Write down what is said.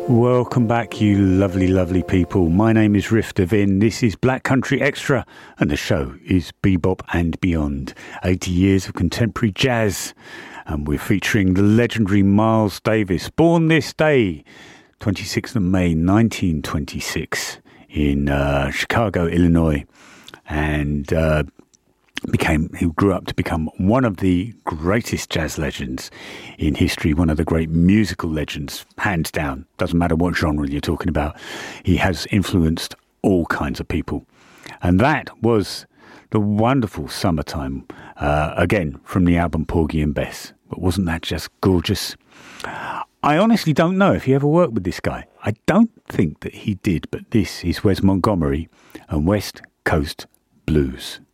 Welcome back, you lovely, lovely people. My name is Riff Devin. This is Black Country Extra, and the show is Bebop and Beyond. 80 years of contemporary jazz, and we're featuring the legendary Miles Davis, born this day, 26th of May, 1926, in Chicago, Illinois, and he grew up to become one of the greatest jazz legends in history, one of the great musical legends, hands down. Doesn't matter what genre you're talking about. He has influenced all kinds of people. And that was the wonderful Summertime, again, from the album Porgy and Bess. But wasn't that just gorgeous? I honestly don't know if he ever worked with this guy. I don't think that he did, but this is Wes Montgomery and West Coast Blues.